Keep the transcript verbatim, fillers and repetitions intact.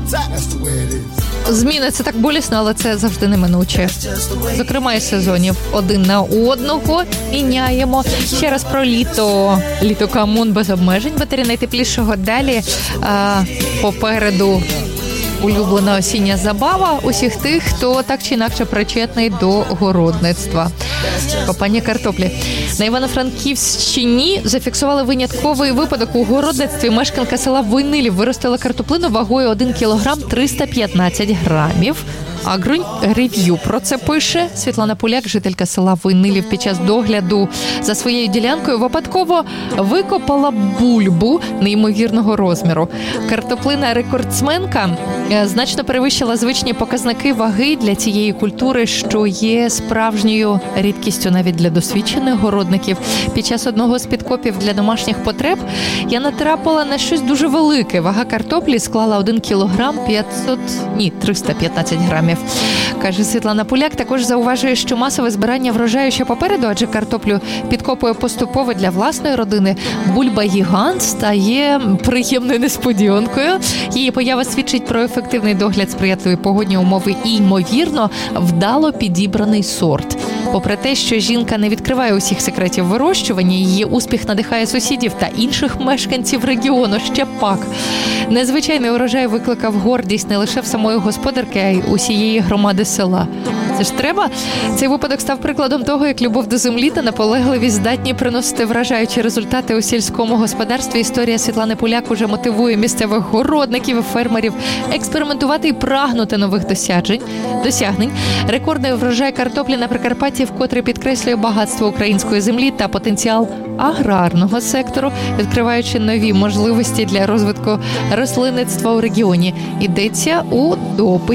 Зміни – це так болісно, але це завжди неминуче. Зокрема, і сезонів один на одного міняємо. Ще раз про літо. Літо камун без обмежень. Батарея найтеплішого далі. А, попереду улюблена осіння забава усіх тих, хто так чи інакше причетний до городництва. Копання картоплі. На Івано-Франківщині зафіксували винятковий випадок у городництві. Мешканка села Войнилів виростила картоплину вагою один кілограм триста п'ятнадцять грамів. Агрорев'ю про це пише. Світлана Поляк, жителька села Войнилів, під час догляду за своєю ділянкою випадково викопала бульбу неймовірного розміру. Картоплина-рекордсменка значно перевищила звичні показники ваги для цієї культури, що є справжньою рідкістю навіть для досвідчених городників. Під час одного з підкопів для домашніх потреб я натрапила на щось дуже велике. Вага картоплі склала один кілограм п'ятсот, ні, триста п'ятнадцять грамів. Каже Світлана Поляк, також зауважує, що масове збирання врожаю ще попереду, адже картоплю підкопує поступово для власної родини. Бульба-гігант стає приємною несподіванкою. Її поява свідчить про ефективний догляд, сприятливі погодні умови і, ймовірно, вдало підібраний сорт. Попри те, що жінка не відкриває усіх секретів вирощування, її успіх надихає сусідів та інших мешканців регіону. Ще пак. Незвичайний урожай викликав гордість не лише в самої господарки, а й усієї громади села. Це ж треба? Цей випадок став прикладом того, як любов до землі та наполегливість здатні приносити вражаючі результати у сільському господарстві. Історія Світлани Поляк уже мотивує місцевих городників і фермерів експериментувати і прагнути нових досягнень. досягнень. Рекордний врожай картоплі на Прикарпатті вкотре підкреслює багатство української землі та потенціал аграрного сектору, відкриваючи нові можливості для розвитку рослинництва у регіоні. Йдеться у дописі